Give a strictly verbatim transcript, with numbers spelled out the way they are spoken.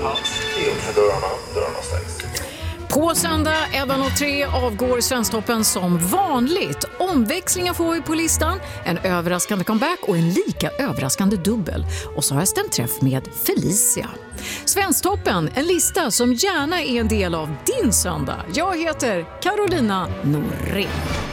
I de här dörrarna, dörrarna stängs. På söndag elva noll tre avgår Svensktoppen som vanligt. Omväxlingar får vi på listan, en överraskande comeback och en lika överraskande dubbel. Och så har jag stämt träff med Felicia. Svensktoppen, en lista som gärna är en del av din söndag. Jag heter Carolina Norén.